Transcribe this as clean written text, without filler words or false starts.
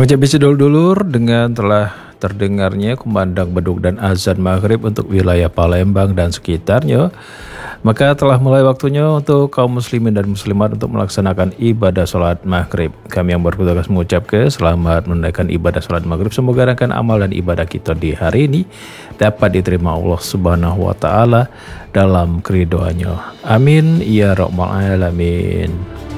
Mengucap dulur dengan telah terdengarnya kumandang beduk dan azan maghrib untuk wilayah Palembang dan sekitarnya, maka telah mulai waktunya untuk kaum muslimin dan muslimat untuk melaksanakan ibadah sholat maghrib. Kami yang bertugas mengucapkan selamat menunaikan ibadah sholat maghrib. Semoga rangkaian amal dan ibadah kita di hari ini dapat diterima Allah Subhanahu wa Ta'ala dalam keridoannya. Amin ya rabbal alamin.